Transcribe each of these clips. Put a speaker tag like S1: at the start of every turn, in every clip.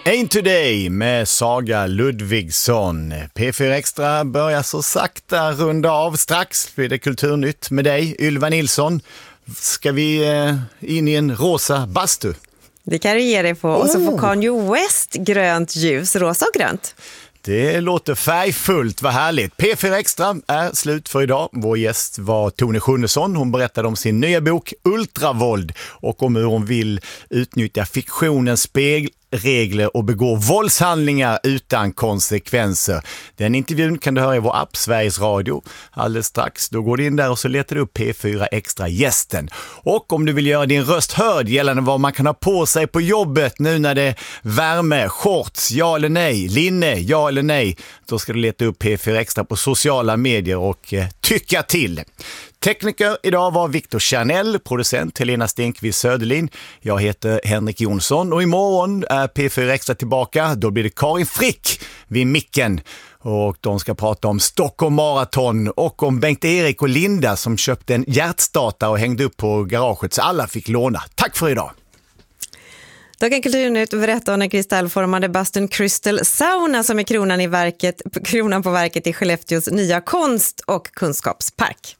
S1: Ain't Today med Saga Ludvigsson. P4 Extra börjar så sakta runda av. Strax blir det kulturnytt med dig, Ylva Nilsson. Ska vi in i en rosa bastu?
S2: Det kan du ge dig på. Och så får Kanye West grönt ljus, rosa och grönt.
S1: Det låter färgfullt, vad härligt. P4 Extra är slut för idag. Vår gäst var Tone Schunnesson. Hon berättade om sin nya bok Ultravåld och om hur hon vill utnyttja fiktionens spelregler och begå våldshandlingar utan konsekvenser. Den intervjun kan du höra i vår app Sveriges Radio alldeles strax. Då går du in där och så letar du upp P4 Extra gästen. Och om du vill göra din röst hörd gällande vad man kan ha på sig på jobbet nu när det är värme, shorts, ja eller nej, linne, ja eller nej, då ska du leta upp P4 Extra på sociala medier och tycka till. Tekniker idag var Victor Chanel, producent Helena Stenqvist Söderlin. Jag heter Henrik Jonsson och imorgon är P4 Extra tillbaka. Då blir det Karin Frick vid micken och de ska prata om Stockholm Marathon och om Bengt-Erik och Linda som köpte en hjärtstartare och hängde upp på garaget så alla fick låna. Tack för idag!
S2: Då kan Kulturnytt berätta om den kristallformade bastun Crystal Sauna som är kronan på verket i Skellefteås nya konst- och kunskapspark.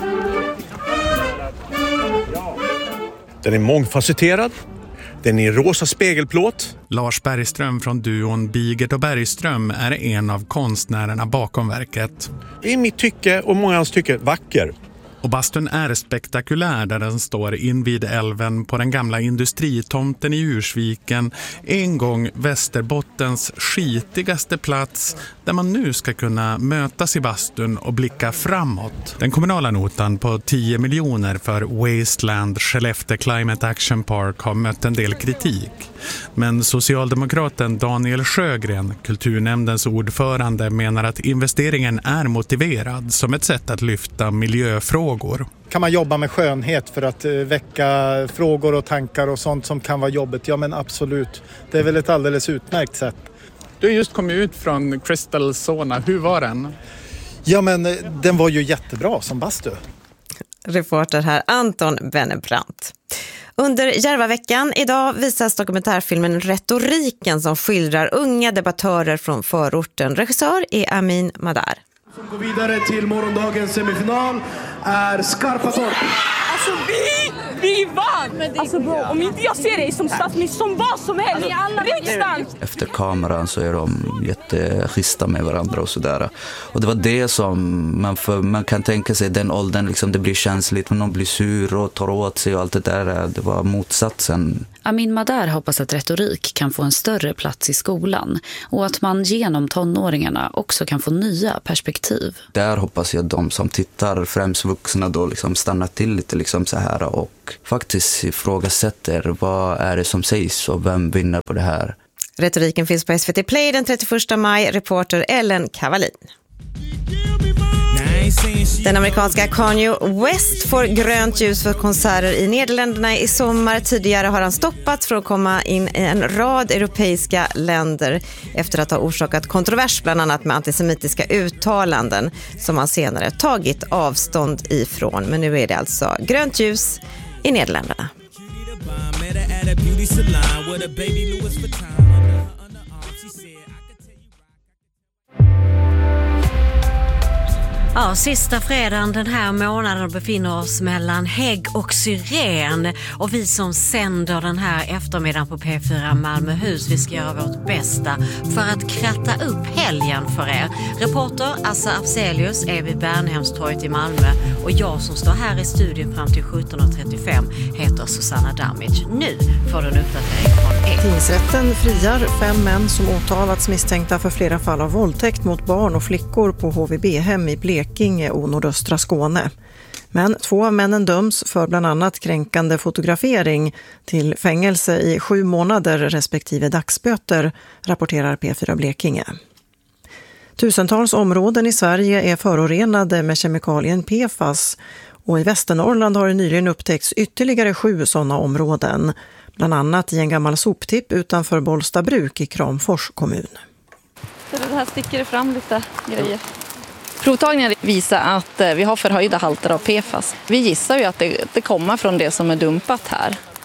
S3: Den är mångfacetterad. Den är rosa spegelplåt.
S4: Lars Bergström från duon Bigert och Bergström är en av konstnärerna bakom verket.
S3: I mitt tycke och många andras tycke vacker.
S4: Och bastun är spektakulär där den står invid älven på den gamla industritomten i Djursviken. En gång Västerbottens skitigaste plats där man nu ska kunna mötas i bastun och blicka framåt. Den kommunala notan på 10 miljoner för Wasteland Skellefteå Climate Action Park har mött en del kritik. Men socialdemokraten Daniel Sjögren, kulturnämndens ordförande, menar att investeringen är motiverad som ett sätt att lyfta miljöfrågor.
S5: Kan man jobba med skönhet för att väcka frågor och tankar och sånt som kan vara jobbigt? Ja, men absolut. Det är väl ett alldeles utmärkt sätt.
S4: Du har just kommit ut från Crystal Sauna. Hur var den?
S5: Ja, men den var ju jättebra som bastu.
S2: Reporter här Anton Wennebrant. Under Järvaveckan idag visas dokumentärfilmen Retoriken som skildrar unga debattörer från förorten. Regissör är Amin Madar.
S6: Som går vidare till morgondagens semifinal är Skarpatorp.
S7: Alltså vi vann! Alltså bro, om inte jag ser dig som statsminister som vad som helst, riksdagen!
S8: Efter kameran så är de jätteschyssta med varandra och sådär. Och det var det som man kan tänka sig, den åldern liksom, det blir känsligt, men de blir sur och tar åt sig och allt det där. Det var motsatsen.
S9: Amin Madar hoppas att retorik kan få en större plats i skolan och att man genom tonåringarna också kan få nya perspektiv.
S8: Där hoppas jag att de som tittar, främst vuxna, då liksom stannar till lite liksom så här och faktiskt ifrågasätter vad är det som sägs och vem vinner på det här.
S2: Retoriken finns på SVT Play den 31 maj. Reporter Ellen Kavalin. Den amerikanska Kanye West får grönt ljus för konserter i Nederländerna i sommar. Tidigare har han stoppats för att komma in i en rad europeiska länder efter att ha orsakat kontrovers bland annat med antisemitiska uttalanden som han senare tagit avstånd ifrån. Men nu är det alltså grönt ljus i Nederländerna.
S10: Ja, sista fredagen den här månaden befinner oss mellan hägg och syren. Och vi som sänder den här eftermiddagen på P4 Malmöhus, vi ska göra vårt bästa för att kratta upp helgen för er. Reporter Assa Afzelius är vid Bernhemstorget i Malmö och jag som står här i studion fram till 17.35 heter Susanna Damic. Nu får du en uppdatering från er.
S11: Tingsrätten friar 5 män som åtalats misstänkta för flera fall av våldtäkt mot barn och flickor på HVB-hem i Blekinge och nordöstra Skåne. Men 2 av männen döms för bland annat kränkande fotografering till fängelse i 7 månader respektive dagsböter, rapporterar P4 Blekinge. Tusentals områden i Sverige är förorenade med kemikalien PFAS och i Västernorrland har det nyligen upptäckts ytterligare 7 sådana områden, bland annat i en gammal soptipp utanför Bollstabruk i Kramfors kommun.
S12: Så det här sticker det fram lite grejer. Provtagningar visar att vi har förhöjda halter av PFAS. Vi gissar ju att det kommer från det som är dumpat här.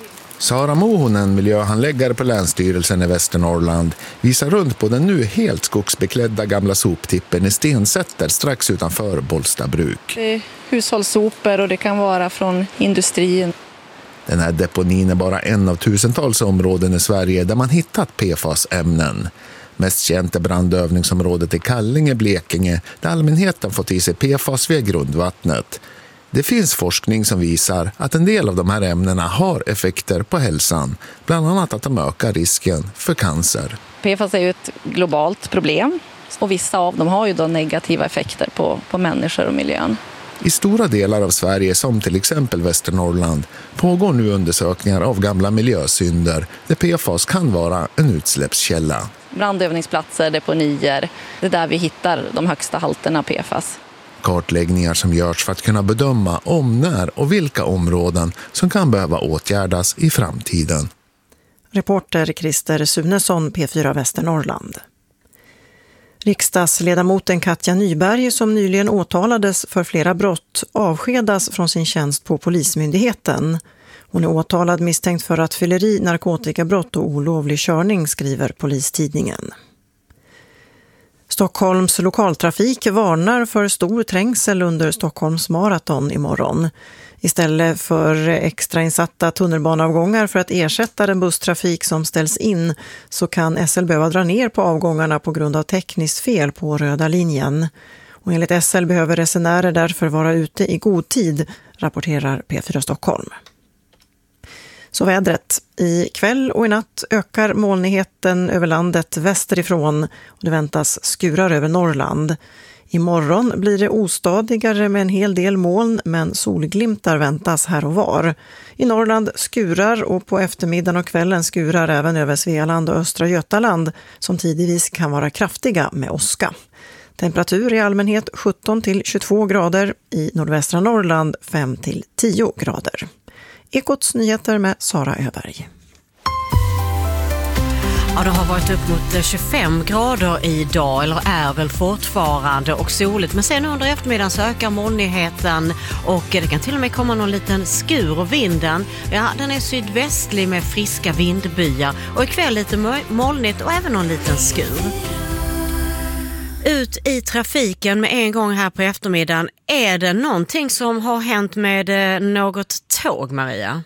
S13: Sara Mohonen, miljöhandläggare på Länsstyrelsen i Västernorrland, visar runt på den nu helt skogsbeklädda gamla soptippen i Stensätter strax utanför Bollstabruk.
S12: Det är hushållssopor och det kan vara från industrin.
S13: Den här deponin är bara en av tusentals områden i Sverige där man hittat PFAS-ämnen. Mest känt är brandövningsområdet i Kallinge, Blekinge, där allmänheten fått i sig PFAS via grundvattnet. Det finns forskning som visar att en del av de här ämnena har effekter på hälsan, bland annat att de ökar risken för cancer.
S12: PFAS är ju ett globalt problem och vissa av dem har ju då negativa effekter på människor och miljön.
S13: I stora delar av Sverige, som till exempel Västernorrland, pågår nu undersökningar av gamla miljösynder där PFAS kan vara en utsläppskälla.
S12: Brandövningsplatser, deponier, det är där vi hittar de högsta halterna PFAS.
S13: Kartläggningar som görs för att kunna bedöma om, när och vilka områden som kan behöva åtgärdas i framtiden.
S11: Reporter Christer Sunesson, P4 Västernorrland. Riksdagsledamoten Katja Nyberg, som nyligen åtalades för flera brott, avskedas från sin tjänst på Polismyndigheten. Hon är åtalad misstänkt för rattfylleri, narkotikabrott och olovlig körning, skriver Polistidningen. Stockholms lokaltrafik varnar för stor trängsel under Stockholms maraton imorgon. Istället för extrainsatta tunnelbaneavgångar för att ersätta den busstrafik som ställs in så kan SL behöva dra ner på avgångarna på grund av tekniskt fel på röda linjen. Och enligt SL behöver resenärer därför vara ute i god tid, rapporterar P4 Stockholm. Så vädret. I kväll och i natt ökar molnigheten över landet västerifrån och det väntas skurar över Norrland. Imorgon blir det ostadigare med en hel del moln, men solglimtar väntas här och var. I Norrland skurar och på eftermiddagen och kvällen skurar även över Svealand och Östra Götaland som tidvis kan vara kraftiga med åska. Temperatur i allmänhet 17-22 grader, i nordvästra Norrland 5-10 grader. Ekots nyheter med Sara Öberg.
S10: Ja, det har varit upp mot 25 grader idag, eller är väl fortfarande, och soligt. Men sen under eftermiddagen så ökar molnigheten och det kan till och med komma någon liten skur, och vinden, ja, den är sydvästlig med friska vindbyar. Och ikväll lite molnigt och även någon liten skur. Ut i trafiken med en gång här på eftermiddagen. Är det någonting som har hänt med något tåg, Maria?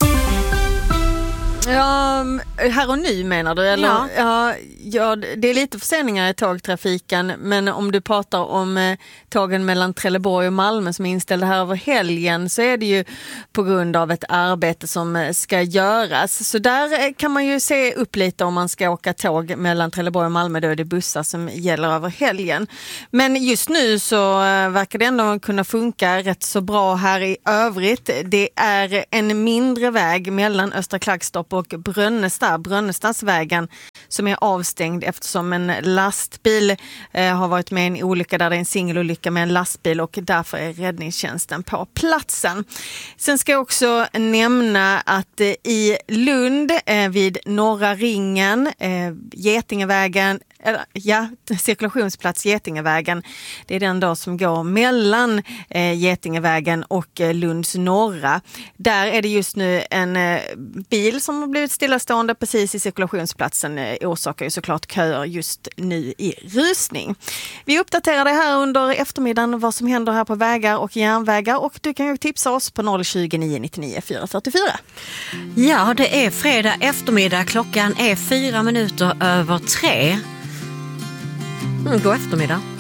S14: Ja, här och nu menar du? Eller? Ja, det är lite förseningar i tågtrafiken, men om du pratar om tågen mellan Trelleborg och Malmö som är inställda här över helgen, så är det ju på grund av ett arbete som ska göras. Så där kan man ju se upp lite om man ska åka tåg mellan Trelleborg och Malmö, då är det bussar som gäller över helgen. Men just nu så verkar det ändå kunna funka rätt så bra här i övrigt. Det är en mindre väg mellan Östra Klagstorp och Brönnestadsvägen som är avstängd eftersom en lastbil har varit med i en olycka där det är en singelolycka med en lastbil, och därför är räddningstjänsten på platsen. Sen ska jag också nämna att i Lund vid Norra ringen, Getingevägen, cirkulationsplats Getingevägen, det är den då som går mellan Getingevägen och Lunds norra. Där är det just nu en bil som har blivit stillastående precis i cirkulationsplatsen, orsakar ju såklart köer just nu i rusning. Vi uppdaterar det här under eftermiddagen vad som händer här på vägar och järnvägar, och du kan ju tipsa oss på 020 999 444.
S10: Ja, det är fredag eftermiddag, klockan är 4 minuter över 3. God eftermiddag.